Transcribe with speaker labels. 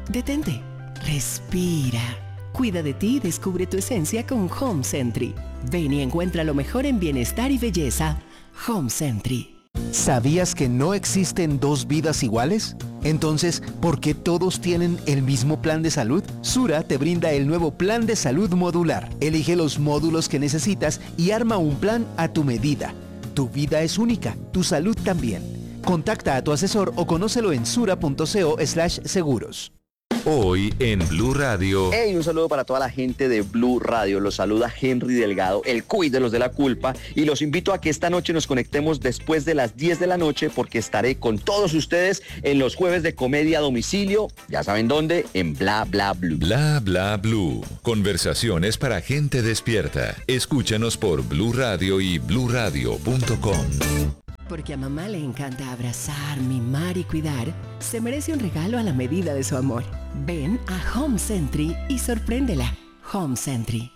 Speaker 1: Detente, respira. Cuida de ti y descubre tu esencia con Home Sentry. Ven y encuentra lo mejor en bienestar y belleza. Home Sentry.
Speaker 2: ¿Sabías que no existen dos vidas iguales? Entonces, ¿por qué todos tienen el mismo plan de salud? Sura te brinda el nuevo plan de salud modular. Elige los módulos que necesitas y arma un plan a tu medida. Tu vida es única, tu salud también. Contacta a tu asesor o conócelo en sura.co/seguros.
Speaker 3: Hoy en Blue Radio.
Speaker 4: Hey, un saludo para toda la gente de Blue Radio. Los saluda Henry Delgado, el cuy de los de la culpa, y los invito a que esta noche nos conectemos después de las 10 de la noche porque estaré con todos ustedes en los jueves de comedia a domicilio. Ya saben dónde, en Bla Bla Blue.
Speaker 3: Bla Bla Blue. Conversaciones para gente despierta. Escúchanos por Blue Radio y bluradio.com.
Speaker 1: Porque a mamá le encanta abrazar, mimar y cuidar, se merece un regalo a la medida de su amor. Ven a Home Sentry y sorpréndela. Home Sentry.